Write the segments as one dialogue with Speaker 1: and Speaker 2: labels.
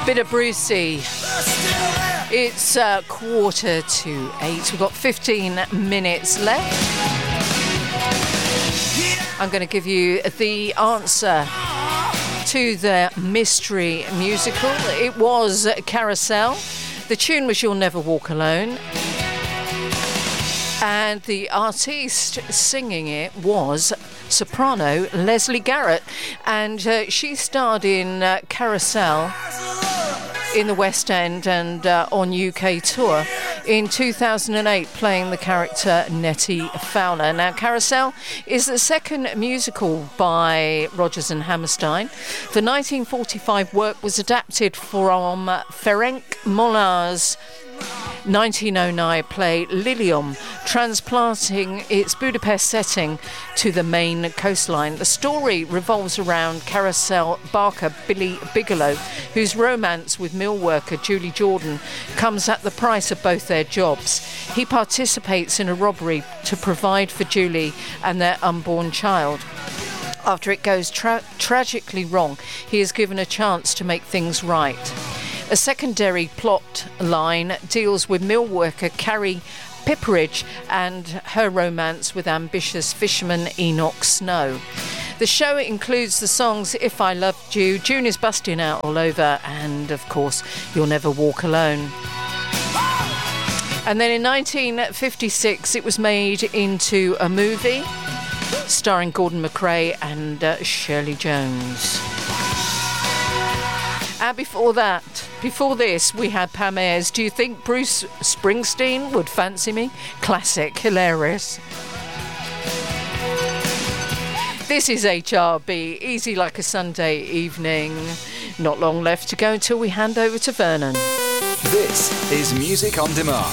Speaker 1: Bit of Brucey. It's 7:45. We've got 15 minutes left. I'm going to give you the answer to the mystery musical. It was Carousel. The tune was You'll Never Walk Alone. And the artiste singing it was soprano Leslie Garrett. And she starred in Carousel in the West End and on UK tour in 2008, playing the character Nettie Fowler. Now, Carousel is the second musical by Rodgers and Hammerstein. The 1945 work was adapted from Ferenc Molins' 1909 play Lilium, transplanting its Budapest setting to the Maine coastline. The story revolves around Carousel barker Billy Bigelow, whose romance with mill worker Julie Jordan comes at the price of both their jobs. He participates in a robbery to provide for Julie and their unborn child. After it goes tragically wrong, he is given a chance to make things right. A secondary plot line deals with mill worker Carrie Pipperidge and her romance with ambitious fisherman Enoch Snow. The show includes the songs If I Loved You, June is Busting Out All Over, and of course You'll Never Walk Alone. And then in 1956 it was made into a movie starring Gordon McRae and Shirley Jones. And before this, we had Pam Ayres. Do you think Bruce Springsteen would fancy me? Classic, hilarious. This is HRB, easy like a Sunday evening. Not long left to go until we hand over to Vernon.
Speaker 2: This is Music on Demand.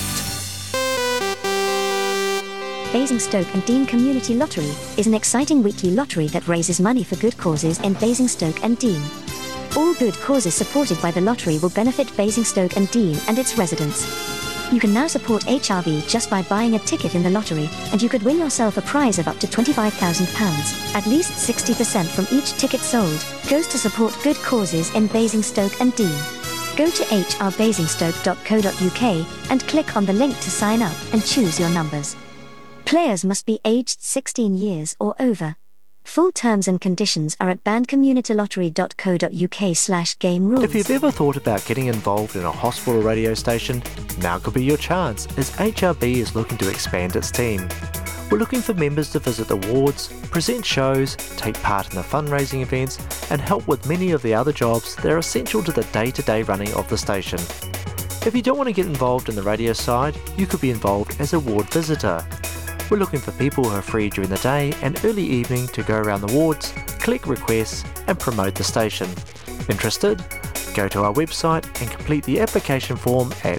Speaker 3: Basingstoke and Dean Community Lottery is an exciting weekly lottery that raises money for good causes in Basingstoke and Dean. All good causes supported by the lottery will benefit Basingstoke and Dean and its residents. You can now support HRV just by buying a ticket in the lottery, and you could win yourself a prize of up to £25,000. At least 60% from each ticket sold goes to support good causes in Basingstoke and Dean. Go to hrbasingstoke.co.uk and click on the link to sign up and choose your numbers. Players must be aged 16 years or over. Full terms and conditions are at bandcommunitylottery.co.uk/game rules.
Speaker 4: If you've ever thought about getting involved in a hospital radio station, now could be your chance, as HRB is looking to expand its team. We're looking for members to visit the wards, present shows, take part in the fundraising events, and help with many of the other jobs that are essential to the day-to-day running of the station. If you don't want to get involved in the radio side, you could be involved as a ward visitor. We're looking for people who are free during the day and early evening to go around the wards, collect requests and promote the station. Interested? Go to our website and complete the application form at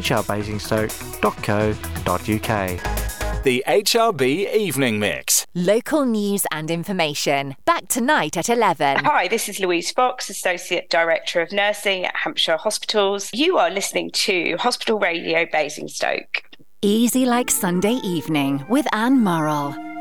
Speaker 4: hrbasingstoke.co.uk.
Speaker 2: The HRB Evening Mix.
Speaker 5: Local news and information. Back tonight at 11.
Speaker 6: Hi, this is Louise Fox, Associate Director of Nursing at Hampshire Hospitals. You are listening to Hospital Radio Basingstoke.
Speaker 5: Easy like Sunday evening with Anne Murrell.